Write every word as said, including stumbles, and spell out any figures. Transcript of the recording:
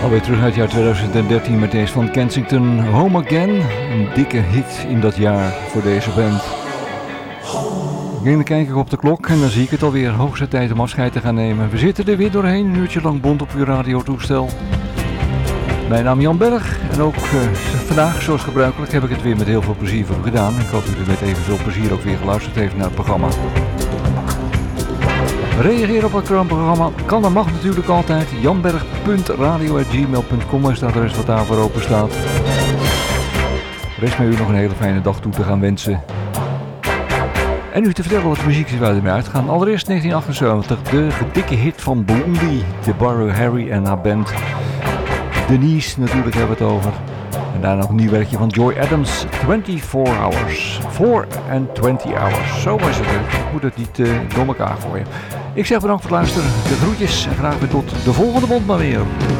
Alweer terug uit het jaar twintig dertien met deze van Kensington, Home Again. Een dikke hit in dat jaar voor deze band. Dan kijk ik op de klok en dan zie ik het alweer. Hoogste tijd om afscheid te gaan nemen. We zitten er weer doorheen, een uurtje lang bond op uw radiotoestel. Mijn naam Jan Berg en ook uh, vandaag, zoals gebruikelijk, heb ik het weer met heel veel plezier voor u gedaan. Ik hoop dat u met evenveel plezier ook weer geluisterd heeft naar het programma. Reageer op het programma kan, dat mag natuurlijk altijd. janberg punt radio apenstaartje gmail punt com is het adres wat daarvoor open staat. Rest mij u nog een hele fijne dag toe te gaan wensen. En u te vertellen wat de muziek is waar we mee uitgaan. Allereerst negentien achtenzeventig, de dikke hit van Blondie, de Barrow Harry en haar band. Denise natuurlijk hebben we het over. En daarna nog een nieuw werkje van Joy Adams, twenty-four hours. four and twenty hours. Zo was het, hè. Ik moet het niet uh, door elkaar gooien. Ik zeg bedankt voor het luisteren, de groetjes en graag weer tot de volgende bond maar weer.